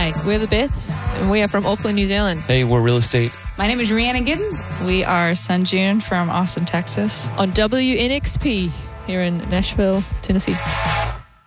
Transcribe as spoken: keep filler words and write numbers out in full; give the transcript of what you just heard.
Hi, we're the Bits, and we are from Auckland, New Zealand. Hey, we're Real Estate. My name is Rhiannon Giddens. We are Sunjune from Austin, Texas. On W N X P here in Nashville, Tennessee.